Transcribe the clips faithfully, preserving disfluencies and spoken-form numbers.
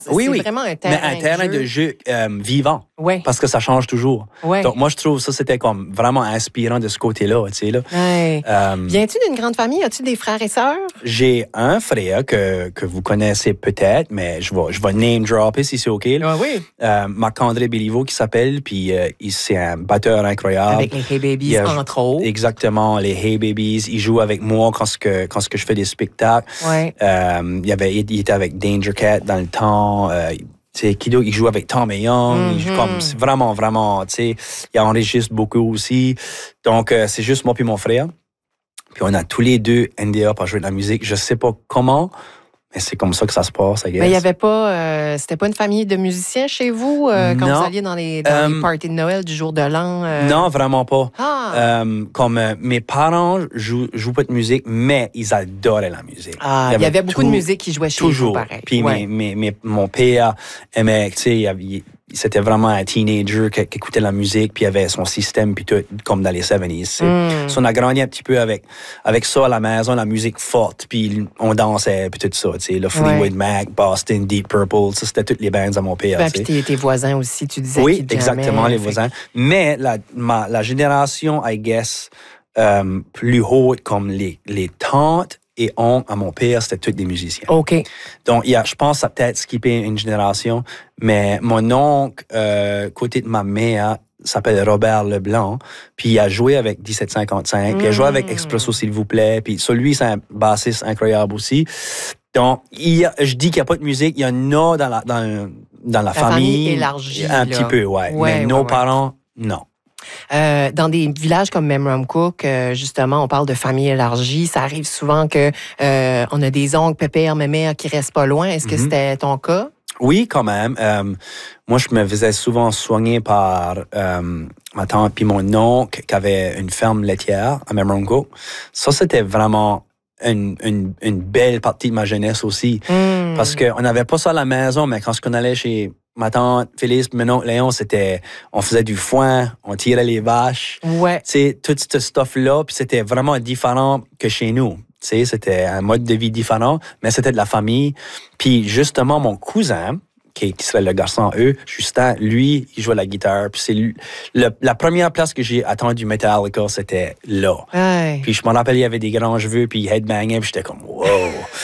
Oui, c'est oui. vraiment un terrain, mais un terrain de jeu, de jeu euh, vivant. Ouais. Parce que ça change toujours. Ouais. Donc, moi, je trouve ça, c'était comme vraiment inspirant de ce côté-là, tu sais, là. Ouais. Euh, Viens-tu d'une grande famille? As-tu des frères et sœurs? J'ai un frère que, que vous connaissez peut-être, mais je vais, je vais name dropper si c'est OK. Ah oui. Euh, Marc-André Béliveau qui s'appelle, puis euh, il, c'est un batteur incroyable. Avec les Hey Babies, Il a- entre autres. Exactement, les Hey Babies. Il joue avec moi quand, ce que, quand ce que je fais des spectacles. Ouais. Euh, il, avait, il était avec Danger Cat dans le temps. Euh, tu sais, Kido, il joue avec Tom et Young. Mm-hmm. Il joue comme, c'est vraiment, vraiment, tu sais, il enregistre beaucoup aussi. Donc, euh, c'est juste moi puis mon frère. Puis on a tous les deux N D A pour jouer de la musique. Je sais pas comment, mais c'est comme ça que ça se passe, I guess. Mais il y avait pas, euh, c'était pas une famille de musiciens chez vous euh, quand Non. vous alliez dans les, dans Euh, les parties de Noël du jour de l'an? euh? Non, vraiment pas. Ah. Euh, comme euh, mes parents jouent, jouent pas de musique, mais ils adoraient la musique. Ah, il y avait beaucoup de musique qui jouait chez toujours. vous, pareil. Puis Ouais. mes, mes, mes, mon père aimait, tu sais, il avait- il- c'était vraiment un teenager qui, qui écoutait la musique, puis il avait son système, puis tout, comme dans les soixante-dix. tu sais. Mm. So, on a grandi un petit peu avec, avec ça à la maison, la musique forte, puis on dansait, puis tout ça, tu sais, le Fleetwood Ouais. Mac, Boston, Deep Purple, ça, c'était toutes les bands à mon père. Ben, tu puis sais. tes, tes voisins aussi, tu disais Oui, qu'ils exactement, jammaient, les fait voisins. Mais la, ma, la génération, I guess, euh, plus haute, comme les, les tantes et oncles à mon père, c'était tous des musiciens. que- OK. Donc, il y a, je pense que ça a peut-être skippé une génération, mais mon oncle, euh, côté de ma mère, s'appelle Robert Leblanc, puis il a joué avec dix-sept cinquante-cinq, puis il a joué avec Expresso, s'il vous plaît, puis celui, c'est un bassiste incroyable aussi. Donc, il y a, je dis qu'il n'y a pas de musique, il y en a dans la, dans, dans la, La famille élargie, Un là. petit peu, ouais. Ouais, mais ouais, nos ouais. parents, non. Euh, dans des villages comme Memramcook, euh, justement, on parle de famille élargie. Ça arrive souvent que euh, on a des oncles, pépères, mémères qui restent pas loin. Est-ce que Mhm. c'était ton cas? Oui, quand même. Euh, moi, je me faisais souvent soigner par euh, ma tante puis mon oncle qui avait une ferme laitière à Memramcook. Ça, c'était vraiment une, une, une belle partie de ma jeunesse aussi. Mm. Parce qu'on n'avait pas ça à la maison, mais quand on allait chez ma tante Félix, mon oncle Léon, c'était, on faisait du foin, on tirait les vaches. Ouais. Tu sais, tout ce stuff-là, puis c'était vraiment différent que chez nous. Tu sais, c'était un mode de vie différent, mais c'était de la famille. Puis justement, mon cousin, qui, qui serait le garçon eux, Justin, lui, il jouait la guitare. Puis c'est lui- le- la première place que j'ai attendu Metallica, c'était là. Ouais. Puis je me rappelle, il y avait des grands cheveux, puis il headbangait, puis j'étais comme, wow!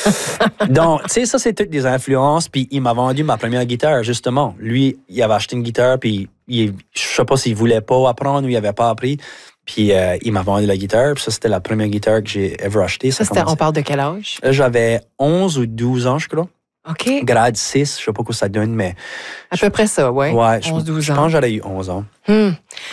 Donc, tu sais, ça, c'est toutes des influences. Puis il m'a vendu ma première guitare, justement. Lui, il avait acheté une guitare, puis il, je sais pas s'il voulait pas apprendre ou il avait pas appris. Puis euh, il m'a vendu la guitare, puis ça, c'était la première guitare que j'ai ever achetée. Ça, c'était, on commençait- parle de quel âge? Là, j'avais onze ou douze ans, je crois. OK. Grade six, je sais pas quoi ça donne, mais... À peu près ça, ouais. Ouais, je, onze douze je ans. pense que j'aurais eu onze ans. Hmm.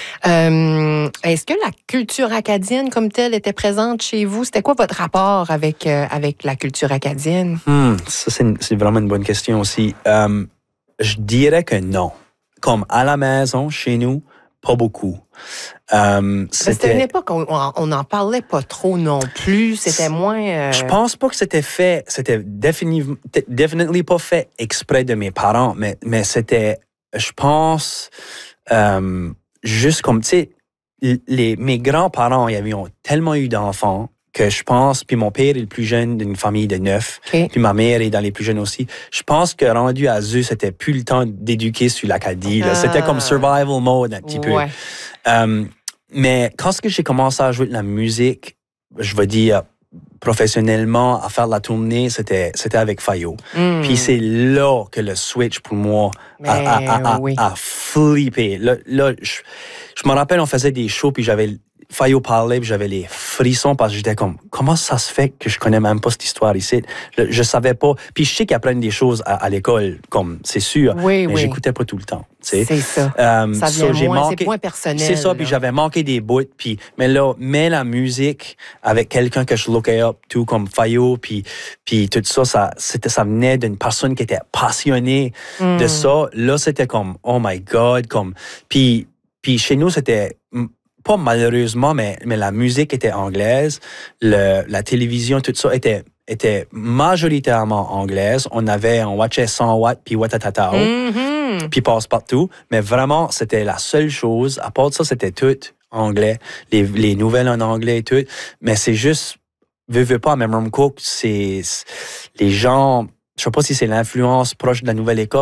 Euh, est-ce que la culture acadienne comme telle était présente chez vous? C'était quoi votre rapport avec, euh, avec la culture acadienne? Hmm, ça, c'est, une- c'est vraiment une bonne question aussi. Euh, je dirais que non. Comme à la maison, chez nous, pas beaucoup. Euh, C'était une époque où on n'en parlait pas trop non plus. C'était moins... euh, Je pense pas que c'était fait, c'était définitivement, definitely pas fait exprès de mes parents, mais, mais c'était, je pense, euh, juste comme, tu sais, les, mes grands-parents, ils avaient tellement eu d'enfants que je pense, puis mon père est le plus jeune d'une famille de neuf, OK. puis ma mère est dans les plus jeunes aussi. Je pense que rendu à eux, c'était plus le temps d'éduquer sur l'Acadie. là. Ah. C'était comme survival mode un petit peu. Ouais. Euh, mais quand ce que j'ai commencé à jouer de la musique, je veux dire professionnellement, à faire de la tournée, c'était, c'était avec Fayot. Hmm. Puis c'est là que le switch pour moi a, a, a, a, oui. a flippé. Là, là je, je me rappelle, on faisait des shows, puis j'avais Fayot parlait, puis j'avais les frissons parce que j'étais comme, comment ça se fait que je connais même pas cette histoire ici? Je, je savais pas. Puis je sais qu'ils apprennent des choses à, à l'école, comme c'est sûr, Oui, mais oui. j'écoutais pas tout le temps. tu sais. C'est ça. Euh, Ça so, vient j'ai moins, manqué- c'est moins personnel. C'est ça, puis là. j'avais manqué des bouts, puis mais là, mais la musique avec quelqu'un que je lookais up, tout comme Fayot, puis puis tout ça, ça c'était ça venait d'une personne qui était passionnée Hmm. de ça. Là, c'était comme oh my God, comme puis puis chez nous c'était mm, pas malheureusement, mais mais la musique était anglaise, le la télévision, tout ça était était majoritairement anglaise. On avait on watchait cent watts puis Watatatao. Mhm. Puis passe-partout. Mais vraiment, c'était la seule chose. À part de ça, c'était tout anglais. Les, les nouvelles en anglais et tout. Mais c'est juste, veux, veux pas, Memramcook, c'est, c'est- les gens, je sais pas si c'est l'influence proche de la nouvelle école,